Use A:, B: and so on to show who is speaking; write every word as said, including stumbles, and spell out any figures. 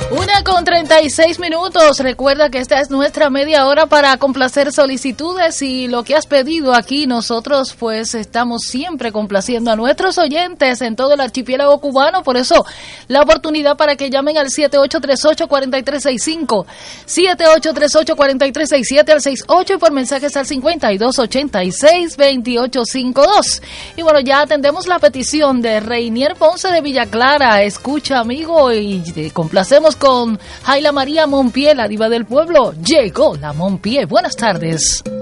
A: Una con treinta y seis minutos. Recuerda que esta es nuestra media hora para complacer solicitudes y lo que has pedido aquí. Nosotros pues estamos siempre complaciendo a nuestros oyentes en todo el archipiélago cubano. Por eso la oportunidad para que llamen al siete ocho tres ocho, cuatro tres seis cinco, siete ocho tres ocho, cuatro tres seis siete al sesenta y ocho y por mensajes al cincuenta y dos ochenta y seis veintiocho cincuenta y dos. Y bueno, ya atendemos la petición de Reinier Ponce de Villa Clara. Escucha, amigo, y te complacemos con Jaila María Monpié, la diva del pueblo. Llegó la Monpié. Buenas tardes.